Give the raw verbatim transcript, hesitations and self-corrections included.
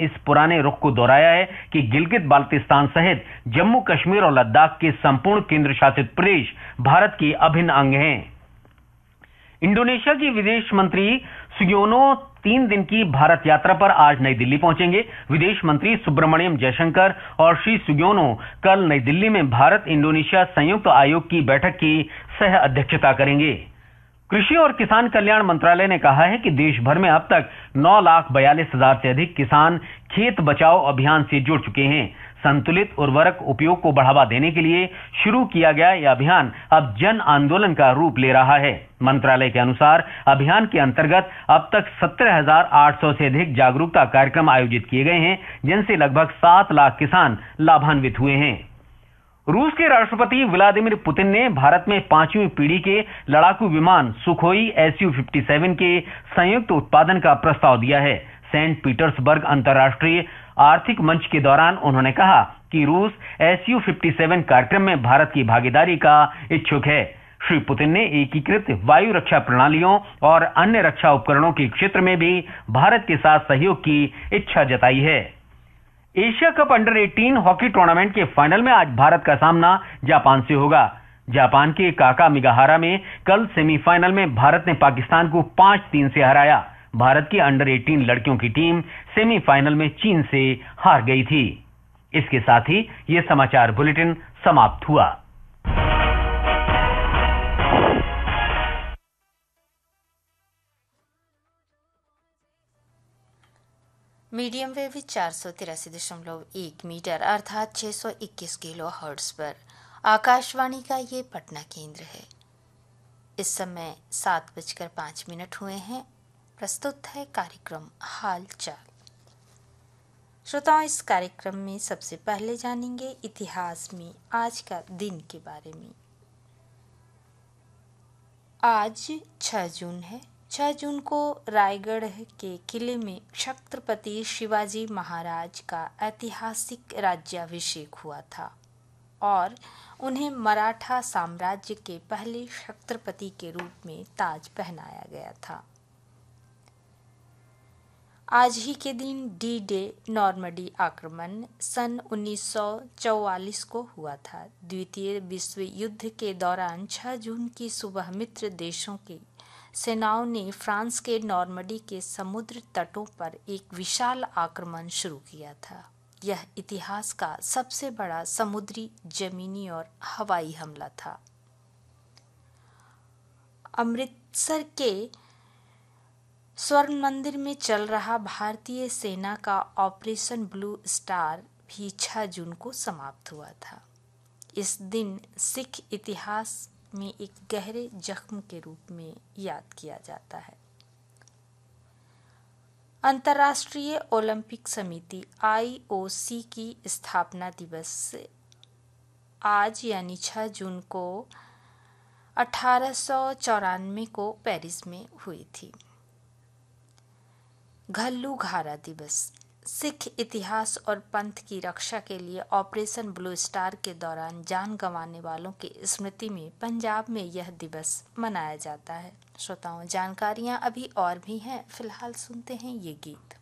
इस पुराने रुख को दोहराया है कि गिलगित बाल्टिस्तान सहित जम्मू कश्मीर और लद्दाख के संपूर्ण केंद्र शासित प्रदेश भारत के अभिन्न अंग हैं। इंडोनेशिया की विदेश मंत्री सुगियोनो तीन दिन की भारत यात्रा पर आज नई दिल्ली पहुंचेंगे। विदेश मंत्री सुब्रमण्यम जयशंकर और श्री सुगियोनो कल नई दिल्ली में भारत इंडोनेशिया संयुक्त आयोग की बैठक की सह अध्यक्षता करेंगे। कृषि और किसान कल्याण मंत्रालय ने कहा है कि देश भर में अब तक नौ लाख बयालीस हजार से अधिक किसान खेत बचाओ अभियान से जुड़ चुके हैं। संतुलित उर्वरक उपयोग को बढ़ावा देने के लिए शुरू किया गया यह अभियान अब जन आंदोलन का रूप ले रहा है। मंत्रालय के अनुसार अभियान के अंतर्गत अब तक सत्रह हजार आठ सौ से अधिक जागरूकता कार्यक्रम आयोजित किए गए हैं, जिनसे लगभग सात लाख किसान लाभान्वित हुए हैं। रूस के राष्ट्रपति व्लादिमीर पुतिन ने भारत में पांचवीं पीढ़ी के लड़ाकू विमान Sukhoi S U fifty seven के संयुक्त उत्पादन का प्रस्ताव दिया है। सेंट पीटर्सबर्ग अंतर्राष्ट्रीय आर्थिक मंच के दौरान उन्होंने कहा कि रूस एस यू फिफ्टी सेवन कार्यक्रम में भारत की भागीदारी का इच्छुक है। श्री पुतिन ने एकीकृत वायु रक्षा प्रणालियों और अन्य रक्षा उपकरणों के क्षेत्र में भी भारत के साथ सहयोग की इच्छा जताई है। एशिया कप अंडर अठारह हॉकी टूर्नामेंट के फाइनल में आज भारत का सामना जापान से होगा। जापान के काकामिगाहारा में कल सेमीफाइनल में भारत ने पाकिस्तान को पांच तीन से हराया। भारत की अंडर अठारह लड़कियों की टीम सेमीफाइनल में चीन से हार गई थी। इसके साथ ही यह समाचार बुलेटिन समाप्त हुआ। मीडियम वेव चार सौ तिरासी दशमलव एक मीटर अर्थात छह सौ इक्कीस किलो हर्ट्ज पर आकाशवाणी का ये पटना केंद्र है। इस समय सात बजकर पाँच मिनट हुए हैं। प्रस्तुत है कार्यक्रम हाल चाल। श्रोताओं, इस कार्यक्रम में सबसे पहले जानेंगे इतिहास में आज का दिन के बारे में। आज छह जून है। छह जून को रायगढ़ के किले में छत्रपति शिवाजी महाराज का ऐतिहासिक राज्याभिषेक हुआ था और उन्हें मराठा साम्राज्य के पहले छत्रपति के रूप में ताज पहनाया गया था। आज ही के दिन डी डे नॉर्मंडी आक्रमण सन उन्नीस सौ चौवालीस को हुआ था। द्वितीय विश्व युद्ध के दौरान छह जून की सुबह मित्र देशों की सेनाओं ने फ्रांस के नॉर्मंडी के समुद्र तटों पर एक विशाल आक्रमण शुरू किया था। यह इतिहास का सबसे बड़ा समुद्री, जमीनी और हवाई हमला था। अमृतसर के स्वर्ण मंदिर में चल रहा भारतीय सेना का ऑपरेशन ब्लू स्टार भी छह जून को समाप्त हुआ था। इस दिन सिख इतिहास में एक गहरे जख्म के रूप में याद किया जाता है। अंतर्राष्ट्रीय ओलंपिक समिति आई ओ सी की स्थापना दिवस आज यानी छह जून को अठारह सौ चौरानवे को पेरिस में हुई थी। घल्लू घारा दिवस सिख इतिहास और पंथ की रक्षा के लिए ऑपरेशन ब्लू स्टार के दौरान जान गंवाने वालों की स्मृति में पंजाब में यह दिवस मनाया जाता है। श्रोताओं, जानकारियां अभी और भी हैं, फिलहाल सुनते हैं ये गीत।